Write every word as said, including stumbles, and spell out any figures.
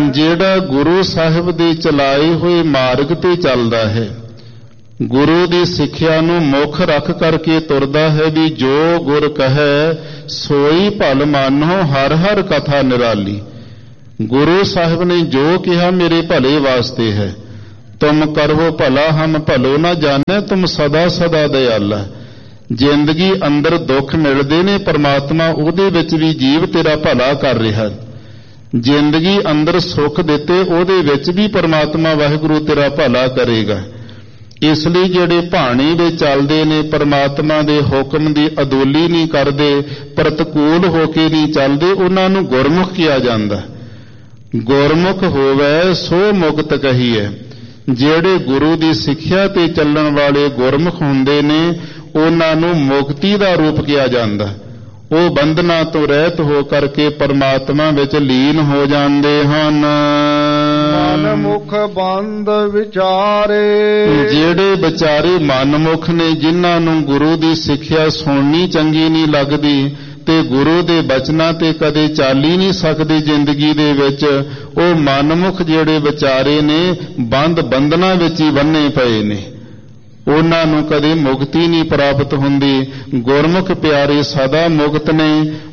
ਜਿਹੜਾ ਗੁਰੂ ਸਾਹਿਬ ਦੇ ਚਲਾਏ ਹੋਏ ਮਾਰਗ ਤੇ ਚੱਲਦਾ ਹੈ, ਗੁਰੂ ਦੀ ਸਿੱਖਿਆ ਨੂੰ ਮੁੱਖ ਰੱਖ ਕਰਕੇ ਤੁਰਦਾ ਹੈ ਵੀ ਜੋ ਗੁਰ ਕਹੈ ਸੋਈ ਭਲ ਮਾਨੋ ਹਰ ਹਰ ਕਥਾ ਨਿਰਾਲੀ। ਗੁਰੂ ਸਾਹਿਬ ਨੇ ਜੋ ਕਿਹਾ ਮੇਰੇ ਭਲੇ ਵਾਸਤੇ ਹੈ। ਤੁਮ ਕਰੋ ਭਲਾ ਹਮ ਭਲੋ ਨਾ ਜਾਣੈ ਤੁਮ ਸਦਾ ਸਦਾ ਦਇਆਲਾ। ਜ਼ਿੰਦਗੀ ਅੰਦਰ ਦੁੱਖ ਮਿਲਦੇ ਨੇ, ਪਰਮਾਤਮਾ ਉਹਦੇ ਵਿੱਚ ਵੀ ਜੀਵ ਤੇਰਾ ਭਲਾ ਕਰ ਰਿਹਾ। ਜ਼ਿੰਦਗੀ ਅੰਦਰ ਸੁੱਖ ਦਿੱਤੇ, ਉਹਦੇ ਵਿੱਚ ਵੀ ਪਰਮਾਤਮਾ ਵਾਹਿਗੁਰੂ ਤੇਰਾ ਭਲਾ ਕਰੇਗਾ। ਇਸ ਲਈ ਜਿਹੜੇ ਭਾਣੀ ਵਿੱਚ ਚੱਲਦੇ ਨੇ, ਪਰਮਾਤਮਾ ਦੇ ਹੁਕਮ ਦੀ ਅਦੋਲੀ ਨਹੀਂ ਕਰਦੇ, ਪ੍ਰਤਿਕੂਲ ਹੋ ਕੇ ਨਹੀਂ ਚੱਲਦੇ, ਉਹਨਾਂ ਨੂੰ ਗੁਰਮੁਖ ਕਿਹਾ ਜਾਂਦਾ। ਗੁਰਮੁਖ ਹੋਵੇ ਸੋ ਮੁਕਤ ਕਹੀਏ। ਜਿਹੜੇ ਗੁਰੂ ਦੀ ਸਿੱਖਿਆ ਤੇ ਚੱਲਣ ਵਾਲੇ ਗੁਰਮੁਖ ਹੁੰਦੇ ਨੇ, ਉਹਨਾਂ ਨੂੰ ਮੁਕਤੀ ਦਾ ਰੂਪ ਕਿਹਾ ਜਾਂਦਾ। ਉਹ ਬੰਧਨਾਂ ਤੋਂ ਰਹਿਤ ਹੋ ਕਰਕੇ ਪਰਮਾਤਮਾ ਵਿੱਚ ਲੀਨ ਹੋ ਜਾਂਦੇ ਹਨ। ਮਨਮੁਖ ਬੰਦ ਵਿਚਾਰੇ, ਜਿਹੜੇ ਵਿਚਾਰੇ ਮਨਮੁਖ ਨੇ, ਜਿਨ੍ਹਾਂ ਨੂੰ ਗੁਰੂ ਦੀ ਸਿੱਖਿਆ ਸੁਣਨੀ ਚੰਗੀ ਨਹੀਂ ਲੱਗਦੀ ਤੇ ਗੁਰੂ ਦੇ ਬਚਨਾਂ ਤੇ ਕਦੇ ਚੱਲ ਹੀ ਨਹੀਂ ਸਕਦੇ ਜ਼ਿੰਦਗੀ ਦੇ ਵਿੱਚ, ਉਹ ਮਨਮੁਖ ਜਿਹੜੇ ਵਿਚਾਰੇ ਨੇ ਬੰਦ ਬੰਧਨਾਂ ਵਿੱਚ ਹੀ ਬੰਨੇ ਪਏ ਨੇ, ਉਹਨਾਂ ਨੂੰ ਕਦੇ ਮੁਕਤੀ ਨਹੀਂ ਪ੍ਰਾਪਤ ਹੁੰਦੀ। ਗੁਰਮੁਖ ਪਿਆਰੇ ਸਦਾ ਮੁਕਤ ਨੇ।